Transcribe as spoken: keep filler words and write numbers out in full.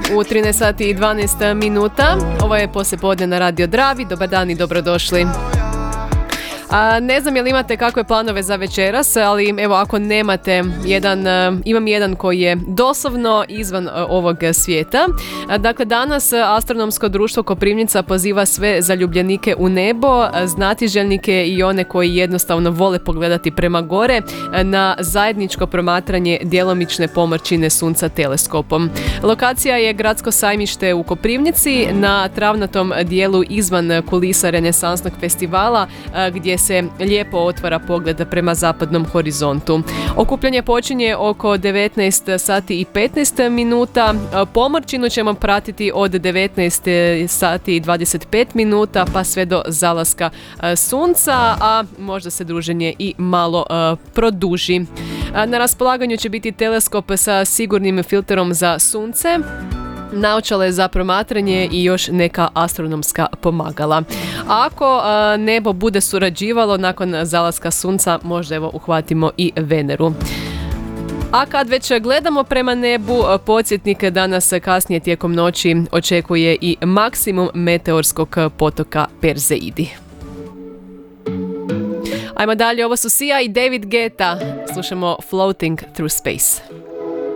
u trinaest sati i dvanaest minuta. Ovo je poslijepodne na Radio Dravi. Dobar dan i dobrodošli. A, ne znam je li imate kakve planove za večeras, ali evo ako nemate jedan, imam jedan koji je doslovno izvan ovog svijeta. A, dakle, danas Astronomsko društvo Koprivnica poziva sve zaljubljenike u nebo, znatiželjnike i one koji jednostavno vole pogledati prema gore na zajedničko promatranje djelomične pomrčine Sunca teleskopom. Lokacija je Gradsko sajmište u Koprivnici na travnatom dijelu izvan kulisa Renesansnog festivala gdje se lijepo otvara pogled prema zapadnom horizontu. Okupljanje počinje oko devetnaest sati i petnaest minuta. Pomrčinu ćemo pratiti od devetnaest sati i dvadeset pet minuta pa sve do zalaska sunca, a možda se druženje i malo uh, produži. Na raspolaganju će biti teleskop sa sigurnim filterom za sunce, naočale za promatranje i još neka astronomska pomagala. Ako a, nebo bude surađivalo nakon zalaska sunca, možda evo uhvatimo i Veneru. A kad već gledamo prema nebu, podsjetnik danas kasnije tijekom noći očekuje i maksimum meteorskog potoka Perseidi. Ajmo dalje, ovo su Sia i David Guetta. Slušamo Floating Through Space.